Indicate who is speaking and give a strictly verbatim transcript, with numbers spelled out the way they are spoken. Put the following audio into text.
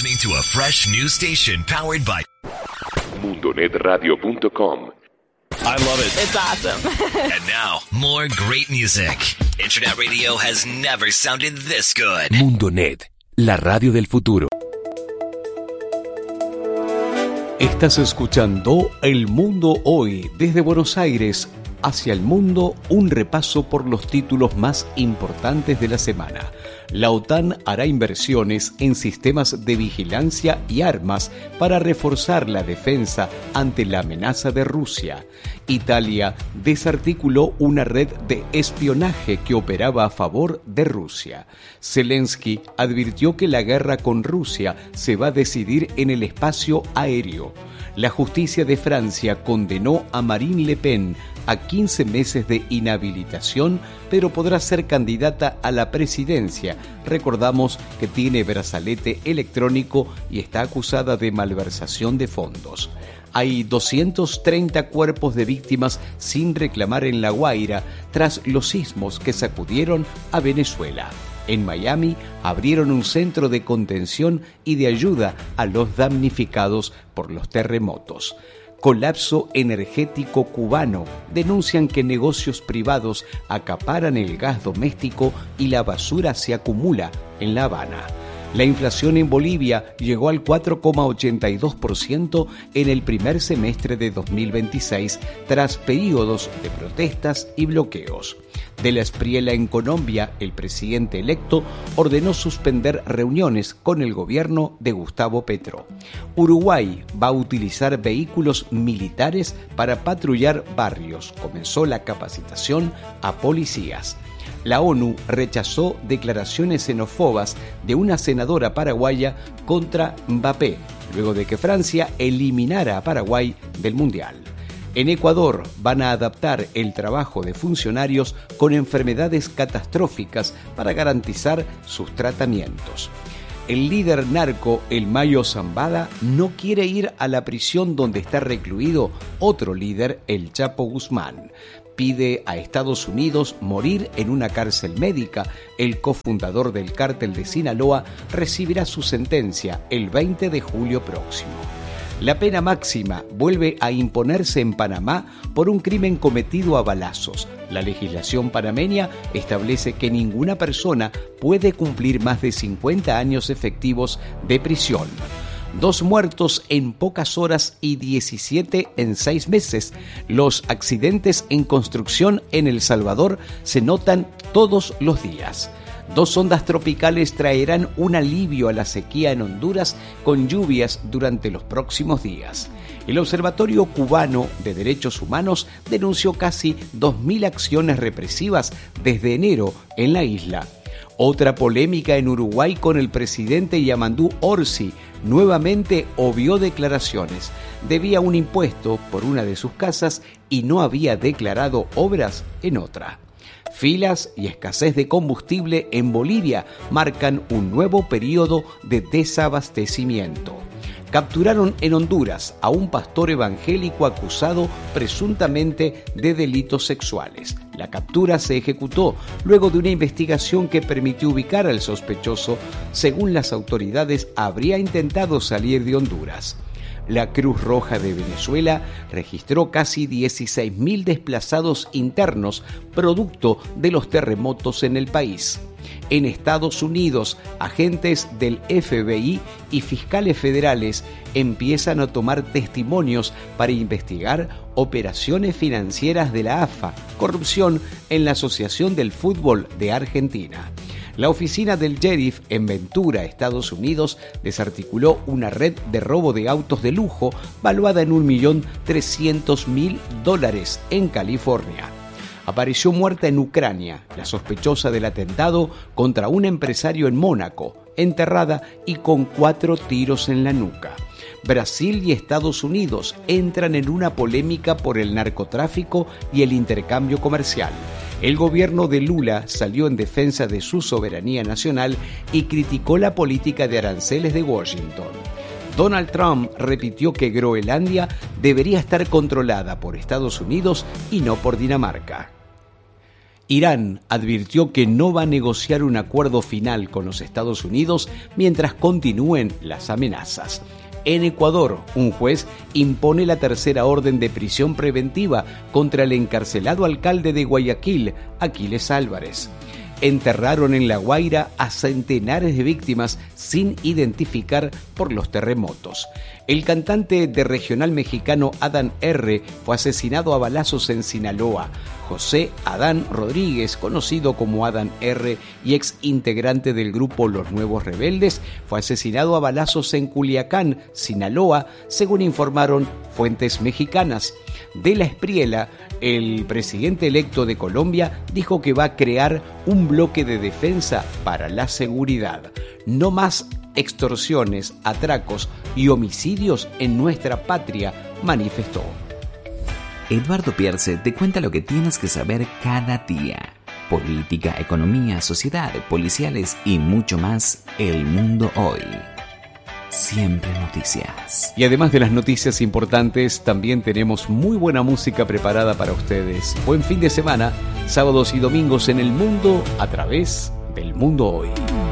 Speaker 1: listening to a fresh new station powered by
Speaker 2: mundo net radio punto com.
Speaker 3: I love it.
Speaker 4: It's awesome.
Speaker 1: And now, more great music. Internet radio has never sounded this good.
Speaker 5: MundoNet, la radio del futuro. Estás escuchando El Mundo Hoy, desde Buenos Aires hacia el mundo, un repaso por los títulos más importantes de la semana. La OTAN hará inversiones en sistemas de vigilancia y armas para reforzar la defensa ante la amenaza de Rusia. Italia desarticuló una red de espionaje que operaba a favor de Rusia. Zelensky advirtió que la guerra con Rusia se va a decidir en el espacio aéreo. La justicia de Francia condenó a Marine Le Pen a quince meses de inhabilitación, pero podrá ser candidata a la presidencia. Recordamos que tiene brazalete electrónico y está acusada de malversación de fondos. Hay doscientos treinta cuerpos de víctimas sin reclamar en La Guaira tras los sismos que sacudieron a Venezuela. En Miami abrieron un centro de contención y de ayuda a los damnificados por los terremotos. Colapso energético cubano. Denuncian que negocios privados acaparan el gas doméstico y la basura se acumula en La Habana. La inflación en Bolivia llegó al cuatro coma ochenta y dos por ciento en el primer semestre de dos mil veintiséis, tras periodos de protestas y bloqueos. De la Espriella en Colombia, el presidente electo ordenó suspender reuniones con el gobierno de Gustavo Petro. Uruguay va a utilizar vehículos militares para patrullar barrios. Comenzó la capacitación a policías. La ONU rechazó declaraciones xenófobas de una senadora paraguaya contra Mbappé, luego de que Francia eliminara a Paraguay del Mundial. En Ecuador van a adaptar el trabajo de funcionarios con enfermedades catastróficas para garantizar sus tratamientos. El líder narco, el Mayo Zambada, no quiere ir a la prisión donde está recluido otro líder, el Chapo Guzmán. Pide a Estados Unidos morir en una cárcel médica. El cofundador del cártel de Sinaloa recibirá su sentencia el veinte de julio próximo. La pena máxima vuelve a imponerse en Panamá por un crimen cometido a balazos. La legislación panameña establece que ninguna persona puede cumplir más de cincuenta años efectivos de prisión. Dos muertos en pocas horas y diecisiete en seis meses. Los accidentes en construcción en El Salvador se notan todos los días. Dos ondas tropicales traerán un alivio a la sequía en Honduras con lluvias durante los próximos días. El Observatorio Cubano de Derechos Humanos denunció casi dos mil acciones represivas desde enero en la isla. Otra polémica en Uruguay con el presidente Yamandú Orsi. Nuevamente obvió declaraciones. Debía un impuesto por una de sus casas y no había declarado obras en otra. Filas y escasez de combustible en Bolivia marcan un nuevo periodo de desabastecimiento. Capturaron en Honduras a un pastor evangélico acusado presuntamente de delitos sexuales. La captura se ejecutó luego de una investigación que permitió ubicar al sospechoso. Según las autoridades, habría intentado salir de Honduras. La Cruz Roja de Venezuela registró casi dieciséis mil desplazados internos producto de los terremotos en el país. En Estados Unidos, agentes del F B I y fiscales federales empiezan a tomar testimonios para investigar operaciones financieras de la A F A, corrupción en la Asociación del Fútbol de Argentina. La oficina del sheriff en Ventura, Estados Unidos, desarticuló una red de robo de autos de lujo valuada en un millón trescientos mil dólares en California. Apareció muerta en Ucrania la sospechosa del atentado contra un empresario en Mónaco, enterrada y con cuatro tiros en la nuca. Brasil y Estados Unidos entran en una polémica por el narcotráfico y el intercambio comercial. El gobierno de Lula salió en defensa de su soberanía nacional y criticó la política de aranceles de Washington. Donald Trump repitió que Groenlandia debería estar controlada por Estados Unidos y no por Dinamarca. Irán advirtió que no va a negociar un acuerdo final con los Estados Unidos mientras continúen las amenazas. En Ecuador, un juez impone la tercera orden de prisión preventiva contra el encarcelado alcalde de Guayaquil, Aquiles Álvarez. Enterraron en La Guaira a centenares de víctimas sin identificar por los terremotos. El cantante de regional mexicano Adán R. fue asesinado a balazos en Sinaloa. José Adán Rodríguez, conocido como Adán R. y ex integrante del grupo Los Nuevos Rebeldes, fue asesinado a balazos en Culiacán, Sinaloa, según informaron fuentes mexicanas. De la Espriella, el presidente electo de Colombia, dijo que va a crear un bloque de defensa para la seguridad. No más extorsiones, atracos y homicidios en nuestra patria, manifestó.
Speaker 3: Eduardo Pierce te cuenta lo que tienes que saber cada día. Política, economía, sociedad, policiales y mucho más. El Mundo Hoy. Siempre noticias.
Speaker 5: Y además de las noticias importantes, también tenemos muy buena música preparada para ustedes. Buen fin de semana, sábados y domingos en El Mundo a través del Mundo Hoy.